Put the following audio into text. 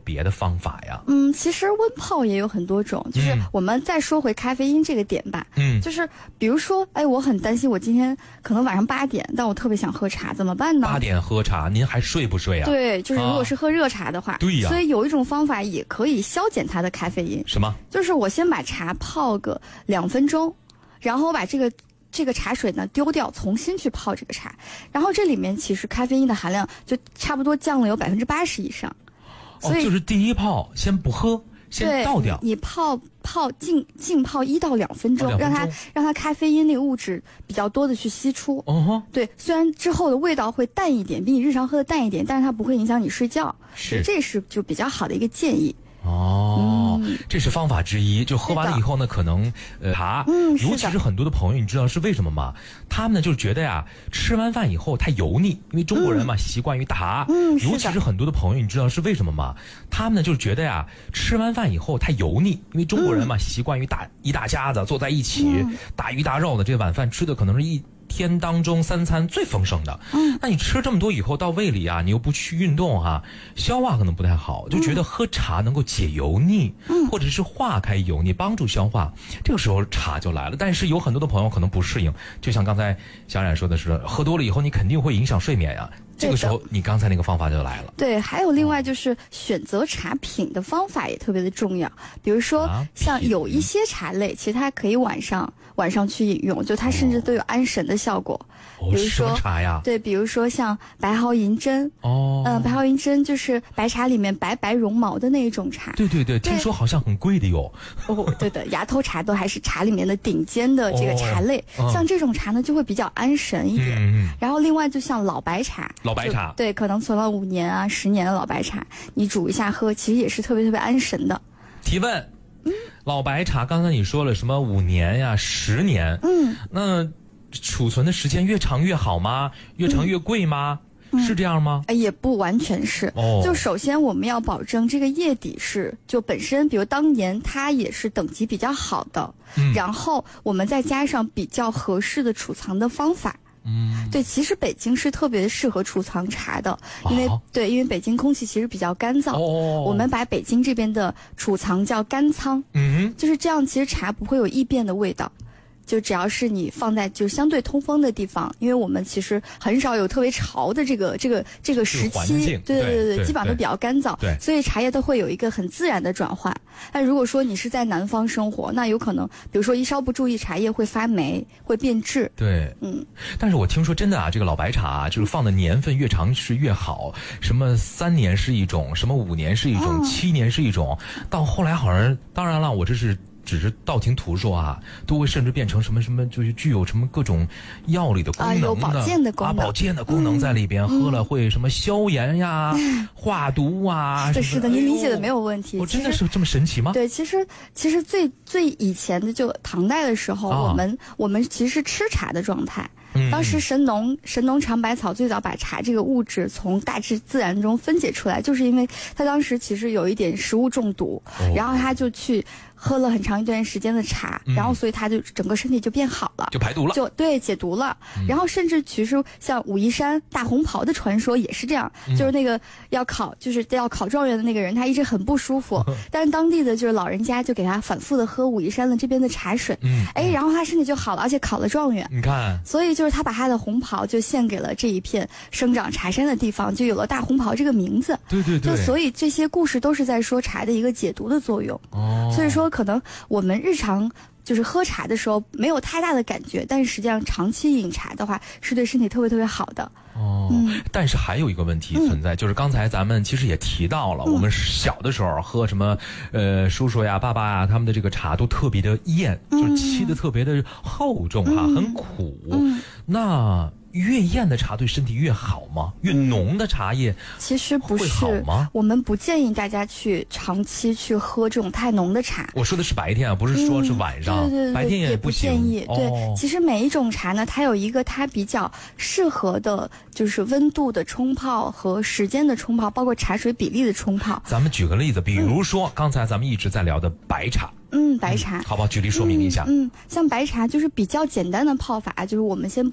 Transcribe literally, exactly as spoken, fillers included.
别的方法呀？ 嗯，其实温泡也有很多种，就是我们再说回咖啡因这个点吧。 嗯， 就是比如说，哎，我很担心我今天可能晚上八点，但我特别想喝茶，怎么办呢？ 八点喝茶，您还睡不睡啊？ 对，就是如果是喝热茶的话， 啊、对呀。 所以有一种方法也可以消减它的咖啡因。 什么？ 就是我先把茶泡个两分钟，然后我把这个。这个茶水呢丢掉，重新去泡这个茶，然后这里面其实咖啡因的含量就差不多降了有百分之八十以上。 所以、哦、就是第一泡先不喝，先倒掉。 你, 你泡泡浸浸泡一到两分钟，哦、让它让它咖啡因那个物质比较多的去吸出。 哦， 对，虽然之后的味道会淡一点，比你日常喝的淡一点，但是它不会影响你睡觉。 是， 这是就比较好的一个建议。 哦、嗯，这是方法之一。就喝完了以后呢，可能呃茶， 嗯， 尤其是很多的朋友，你知道是为什么吗？他们呢就是觉得呀，吃完饭以后太油腻，因为中国人嘛、嗯、习惯于茶。 嗯， 尤其是很多的朋友，你知道是为什么吗？他们呢就是觉得呀，吃完饭以后太油腻，因为中国人嘛、嗯、习惯于大一大家子坐在一起，嗯、大鱼大肉的，这晚饭吃的可能是一天当中三餐最丰盛的。 嗯， 那你吃这么多以后到胃里啊，你又不去运动哈、啊，消化可能不太好，就觉得喝茶能够解油腻， 嗯， 或者是化开油腻，帮助消化。这个时候茶就来了。但是有很多的朋友可能不适应，就像刚才小冉说的是，喝多了以后你肯定会影响睡眠呀、啊。这个时候你刚才那个方法就来了。 对，还有另外就是选择茶品的方法也特别的重要。比如说像有一些茶类，其实它可以晚上晚上去饮用，就它甚至都有安神的效果。 哦， 比如说什么茶呀？ 对，比如说像白毫银针。 哦， 嗯、呃，白毫银针就是白茶里面白白绒毛的那一种茶。 对对对，听说好像很贵的哟。 哦，对的，牙头茶都还是茶里面的顶尖的这个茶类。 哦、 像这种茶呢，就会比较安神一点。 嗯嗯、 然后另外就像老白茶。 老白茶， 对，可能存了五年啊、十年的老白茶，你煮一下喝，其实也是特别特别安神的。 提问， 嗯， 老白茶，刚才你说了什么五年呀、十年？ 嗯， 那储存的时间越长越好吗？越长越贵吗？ 嗯、 是这样吗？ 也不完全是。 哦， 就首先我们要保证这个叶底是就本身，比如当年它也是等级比较好的， 嗯， 然后我们再加上比较合适的储藏的方法。 嗯， 对，其实北京是特别适合储藏茶的，因为、 哦、 对，因为北京空气其实比较干燥。 哦， 我们把北京这边的储藏叫干仓， 嗯， 就是这样，其实茶不会有异变的味道。就只要是你放在就相对通风的地方，因为我们其实很少有特别潮的这个这个这个时期，对对对对，基本上都比较干燥， 对， 所以茶叶都会有一个很自然的转换。但如果说你是在南方生活，那有可能比如说一稍不注意，茶叶会发霉，会变质。 对， 嗯。 但是我听说真的啊，这个老白茶啊，就是放的年份越长是越好，什么三年是一种，什么五年是一种， 嗯、 七年是一种，到后来好像，当然了，我这是。只是道听途说啊，都会甚至变成什么什么，就是具有什么各种药理的功能的， 啊，有保健的功能， 啊，保健的功能在里边， 嗯、 喝了会什么消炎呀、 嗯、 化毒啊。 是的，是的，您理解的没有问题。 我、哎、真的是这么神奇吗？ 对，其实其实最最以前的就唐代的时候， 啊、 我们我们其实是吃茶的状态。 嗯、 当时神农神农尝百草最早把茶这个物质从大自自然中分解出来，就是因为他当时其实有一点食物中毒， 哦、 然后他就去喝了很长一段时间的茶， 嗯、 然后所以他就整个身体就变好了， 就排毒了， 就对解毒了。嗯、然后甚至其实像武夷山大红袍的传说也是这样， 嗯、 就是那个要考就是要考状元的那个人，他一直很不舒服，但是当地的就是老人家就给他反复的喝武夷山的这边的茶水， 嗯， 哎，然后他身体就好了，而且考了状元。 你看， 所以就是他把他的红袍就献给了这一片生长茶山的地方，就有了大红袍这个名字。 对对对， 就所以这些故事都是在说茶的一个解毒的作用。 哦， 所以说可能我们日常就是喝茶的时候没有太大的感觉，但是实际上长期饮茶的话是对身体特别特别好的。 哦， 嗯、 但是还有一个问题存在，嗯、就是刚才咱们其实也提到了，嗯、我们小的时候喝什么，呃，叔叔呀、爸爸呀，他们的这个茶都特别的艳， 嗯、 就是沏的特别的厚重哈、 嗯， 很苦。 嗯、 那越艳的茶对身体越好吗？越浓的茶叶其实不是， 会好吗？ 我们不建议大家去长期去喝这种太浓的茶。 我说的是白天啊，不是说是晚上。 嗯、对对对， 白天也不行建议。 哦、 对，其实每一种茶呢，它有一个它比较适合的，就是温度的冲泡和时间的冲泡，包括茶水比例的冲泡。 咱们举个例子，比如说、嗯、刚才咱们一直在聊的白茶。 嗯，白茶、 嗯，好不好？举例说明一下。 嗯，嗯像白茶就是比较简单的泡法，就是我们先不。